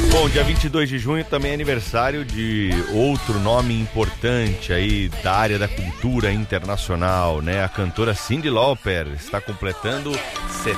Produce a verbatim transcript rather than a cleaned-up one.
Bom, dia vinte e dois de junho também é aniversário de outro nome importante aí da área da cultura internacional, né? A cantora Cyndi Lauper está completando